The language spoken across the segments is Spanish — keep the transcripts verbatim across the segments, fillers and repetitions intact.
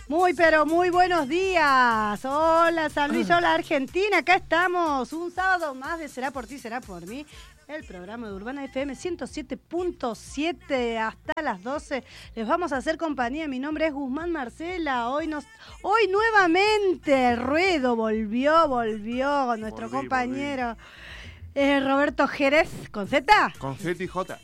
Muy, pero muy buenos días. Hola San Luis, hola Argentina. Acá estamos. Un sábado más de Será por ti, será por mí. El programa de Urbana F M ciento siete punto siete hasta las doce. Les vamos a hacer compañía. Mi nombre es Guzmán Marcela. Hoy nos, hoy nuevamente el ruedo volvió, volvió con nuestro volví, compañero. Volví. Eh, Roberto Jerez, ¿con Z? Con Z y J.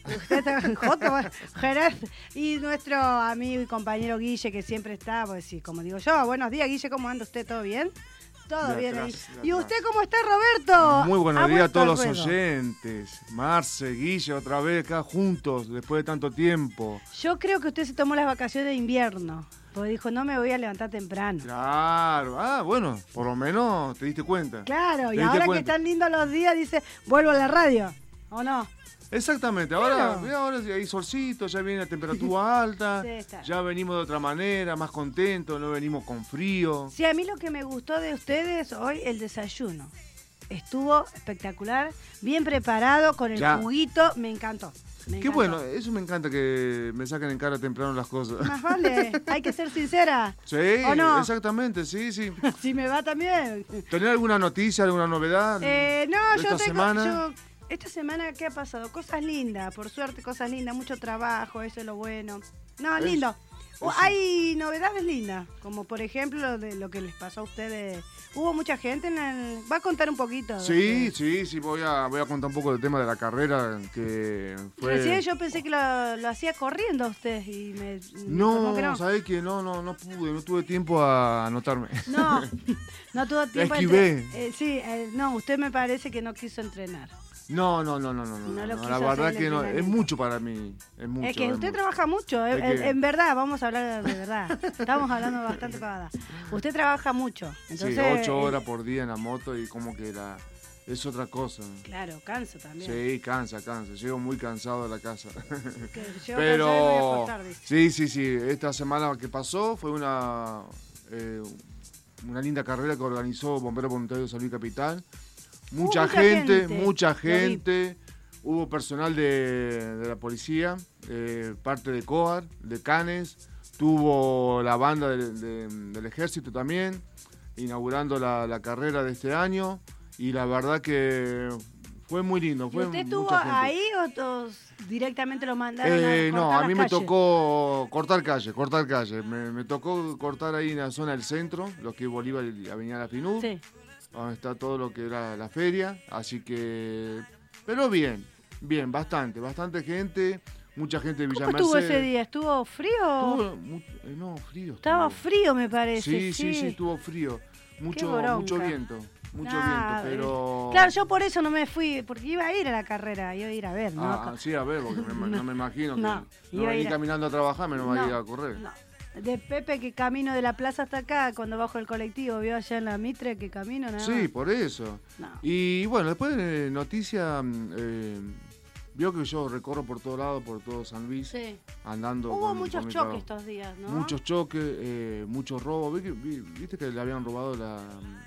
J, Jerez. Y nuestro amigo y compañero Guille, que siempre está, pues sí, como digo yo. Buenos días, Guille, ¿cómo anda usted? ¿Todo bien? Todo de bien atrás, ahí. ¿Y usted cómo está, Roberto? Muy buenos días a todos los oyentes. Marce, Guille, otra vez acá juntos, después de tanto tiempo. Yo creo que usted se tomó las vacaciones de invierno. Porque dijo, no me voy a levantar temprano. Claro. Ah, bueno, por lo menos te diste cuenta. Claro, y ahora cuenta? que están lindos los días, dice, vuelvo a la radio, ¿o no? Exactamente, ahora, claro. ahora hay solcito, ya viene la temperatura alta, sí, ya venimos de otra manera, más contentos, no venimos con frío. Sí, a mí lo que me gustó de ustedes hoy, el desayuno. Estuvo espectacular, bien preparado, con el ya. juguito, me encantó. Me Qué encantó. Bueno, eso me encanta que me saquen en cara temprano las cosas. Más vale, hay que ser sincera. Sí, ¿o no? Exactamente, sí, sí. Sí me va también. ¿Tenés alguna noticia, alguna novedad? Eh, no, de yo esta tengo... semana? Yo, esta semana, ¿qué ha pasado? Cosas lindas, por suerte, cosas lindas, mucho trabajo, eso es lo bueno. No, es, lindo. Eso. Hay novedades lindas, como por ejemplo lo de lo que les pasó a ustedes. Hubo mucha gente en el... ¿Va a contar un poquito? Sí, sí, sí, voy a, voy a contar un poco del tema de la carrera que fue... Recién yo pensé que lo, lo hacía corriendo usted y me... No, me que no, ¿sabés qué? No, no, no pude, no tuve tiempo a anotarme. No, no tuvo tiempo. Esquivé. Eh, sí, eh, no, usted me parece que no quiso entrenar. No, no, no, no, no, no, no, no la verdad que no, es mucho para mí, es mucho. Es que usted mucho. trabaja mucho, es, es que... en verdad, vamos a hablar de verdad, estamos hablando bastante pagada. Usted trabaja mucho, entonces... Sí, ocho horas por día en la moto y como que la, es otra cosa. Claro, cansa también. Sí, cansa, cansa, llego muy cansado a la casa. Llego Pero, cansado y me voy a acostar, dice. Sí, sí, sí, esta semana que pasó fue una, eh, una linda carrera que organizó Bomberos Voluntarios de San Luis Capital. Mucha, uh, mucha gente, gente, mucha gente. Hubo personal de, de la policía, eh, parte de COAR, de Canes. Tuvo la banda de, de, del ejército también, inaugurando la, la carrera de este año. Y la verdad que fue muy lindo. Fue ¿Y usted estuvo ahí o todos directamente lo mandaron eh, a cortar No, a mí las me calles? tocó cortar calle, cortar calle. Me, me tocó cortar ahí en la zona del centro, lo que es Bolívar y Avenida La Pinú. Sí. Donde está todo lo que era la feria, así que... Pero bien, bien, bastante, bastante gente, mucha gente de Villa ¿Cómo Merced. estuvo ese día? ¿Estuvo frío? Estuvo, eh, no, frío. Estaba estuvo. frío, me parece. Sí, sí, sí, sí, estuvo frío. Mucho, mucho viento, mucho nah, viento, pero... Claro, yo por eso no me fui, porque iba a ir a la carrera, iba a ir a ver, ¿no? Ah, sí, a ver, porque me, no me imagino que no, no iba venir a... caminando a trabajar, me no va a ir a correr. No. De Pepe que camino de la plaza hasta acá, cuando bajo el colectivo, vio allá en la Mitre que camino nada Sí, más. por eso. No. Y bueno, después de noticia, eh, vio que yo recorro por todo lado, por todo San Luis, sí. andando. Hubo con, muchos con choques estos días, ¿no? Muchos choques, eh, muchos robos. ¿Viste que, ¿Viste que le habían robado la...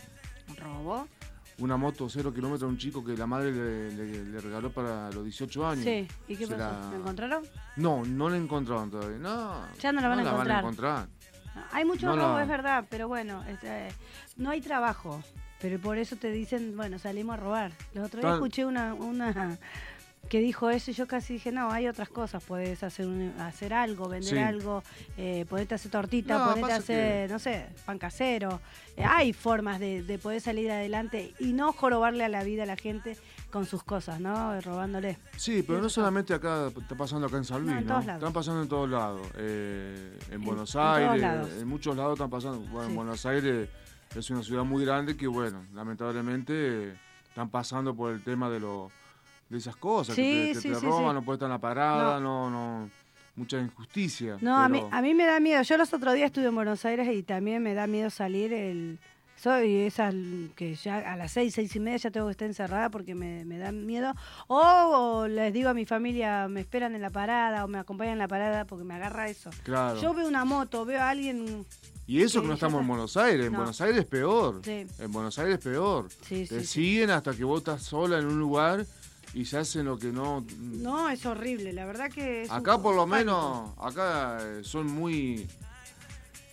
¿Robo? Una moto cero kilómetros a un chico que la madre le, le, le regaló para los dieciocho años? Sí, ¿y qué Se pasó? la... ¿La encontraron? No, no la encontraron todavía. No, ya no la van, no a, la encontrar. van a encontrar. No, hay mucho no robo, la... es verdad, pero bueno, este, no hay trabajo. Pero por eso te dicen, bueno, salimos a robar. Los otros días escuché una, una que dijo eso y yo casi dije, no, hay otras cosas. Podés hacer un, hacer algo, vender sí. algo, eh, podés hacer tortita, no, podés hacer, que... no sé, pan casero. Eh, hay formas de, de poder salir adelante y no jorobarle a la vida a la gente con sus cosas, ¿no? Robándole. Sí, pero no solamente acá, está pasando acá en San Luis, no, en ¿no? todos lados. Están pasando en todos lados. Eh, en, en Buenos en Aires, en muchos lados están pasando. Bueno, sí. en Buenos Aires es una ciudad muy grande que, bueno, lamentablemente eh, están pasando por el tema de lo, de esas cosas, sí, que te, que sí, te sí, roban, sí. no puedes estar en la parada, no, no, no mucha injusticia. No, pero... a mí, a mí me da miedo. Yo los otros días estuve en Buenos Aires y también me da miedo salir el... Soy esa que ya a las seis, seis y media ya tengo que estar encerrada porque me, me da miedo. O, o les digo a mi familia, me esperan en la parada o me acompañan en la parada porque me agarra eso. Claro. Yo veo una moto, veo a alguien... Y eso que, que no estamos está... en Buenos Aires. En no. Buenos Aires es peor. Sí. En Buenos Aires es peor. Sí, Te sí, siguen sí. hasta que vos estás sola en un lugar y se hacen lo que no... No, es horrible. La verdad que es acá un... por lo pánico. menos, acá son muy...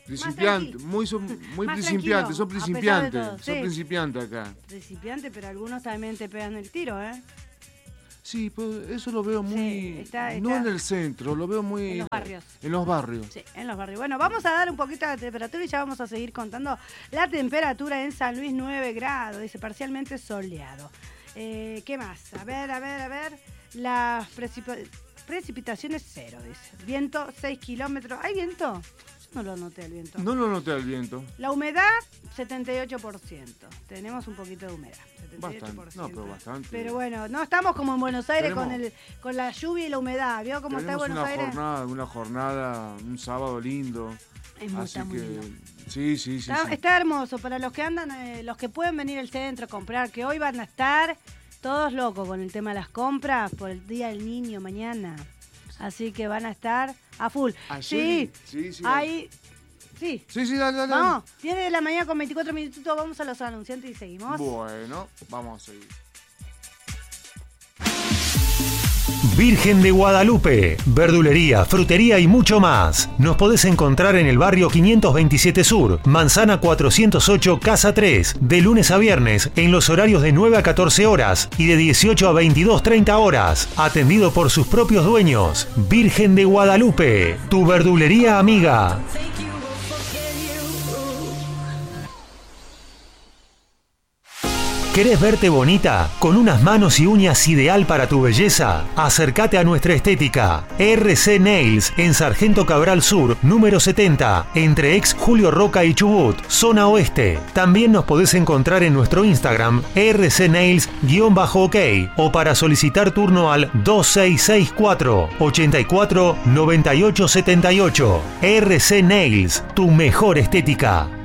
Principiantes, muy, son muy principiantes, son principiantes, son sí. principiantes acá. Principiantes, pero algunos también te pegan el tiro, ¿eh? Sí, pues eso lo veo muy... Sí, está, está, no en el centro, lo veo muy... En los barrios. En los barrios. Sí, en los barrios. Bueno, vamos a dar un poquito de temperatura y ya vamos a seguir contando la temperatura en San Luis, nueve grados, dice, parcialmente soleado. Eh, ¿Qué más? A ver, a ver, a ver. Las precip- precipitaciones cero, dice. Viento, seis kilómetros. ¿Hay viento? No lo noté el viento. No lo noté el viento. La humedad, setenta y ocho por ciento. Tenemos un poquito de humedad. setenta y ocho por ciento. Bastante, no, pero bastante. Pero bueno, no estamos como en Buenos Aires con el con la lluvia y la humedad. ¿Vio cómo está Buenos una Aires? Jornada, una jornada, un sábado lindo. Es muy, así está muy que, lindo. Sí, sí, sí está, sí. está hermoso. Para los que andan, eh, los que pueden venir al centro a comprar, que hoy van a estar todos locos con el tema de las compras por el Día del Niño mañana. Así que van a estar a full. Ayer, sí, sí, sí. Hay... Sí. Sí, sí, dale, dale. Vamos, diez de la mañana con veinticuatro minutos, vamos a los anunciantes y seguimos. Bueno, vamos a seguir. Virgen de Guadalupe, verdulería, frutería y mucho más. Nos podés encontrar en el barrio quinientos veintisiete Sur, Manzana cuatrocientos ocho, Casa tres, de lunes a viernes en los horarios de nueve a catorce horas y de dieciocho a veintidós treinta horas. Atendido por sus propios dueños. Virgen de Guadalupe, tu verdulería amiga. ¿Querés verte bonita? ¿Con unas manos y uñas ideal para tu belleza? Acércate a nuestra estética. R C Nails, en Sargento Cabral Sur, número setenta, entre ex Julio Roca y Chubut, zona oeste. También nos podés encontrar en nuestro Instagram, R C Nails-OK, o para solicitar turno al dos seis seis cuatro, ochenta y cuatro, noventa y ocho setenta y ocho. R C Nails, tu mejor estética.